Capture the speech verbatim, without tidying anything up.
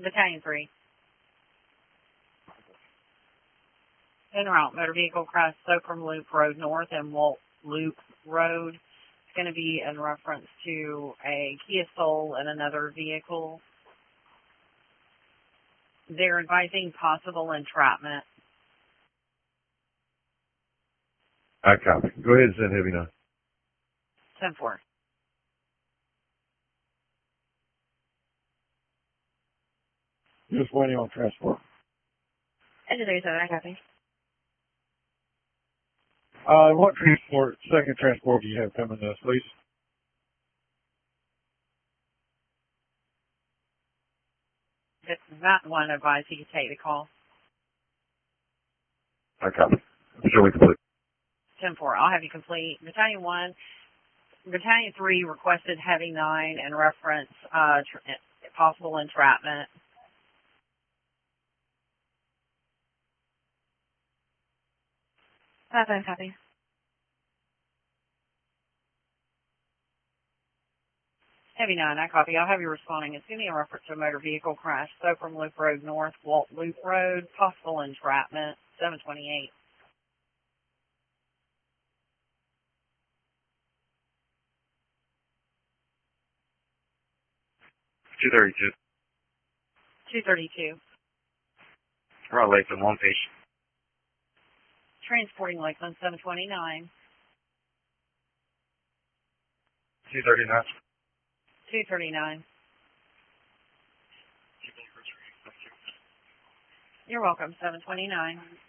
Battalion three. En route, motor vehicle crossed Soakham Loop Road North and Walt Loop Road. It's going to be in reference to a Kia Soul and another vehicle. They're advising possible entrapment. I copy. Go ahead and send heavy nine. ten four. Just waiting on transport. Engine thirty-seven, I copy. Uh, what transport, second transport do you have coming to us, please? If that one advised he could take the call. I copy. Show me complete. ten four, I'll have you complete. Battalion one, Battalion three requested Heavy nine and reference uh, tr possible entrapment. Five five, copy. Heavy nine, I copy. I'll have you responding. It's going to be in reference to a motor vehicle crash. Soakham Loop Road North, Walt Loop Road, possible entrapment, seven twenty-eight. two thirty-two. two thirty-two. We're on Lakeland, one page. Transporting Lakeland, seven twenty-nine. two thirty-nine. two thirty-nine. You're welcome, seven twenty-nine.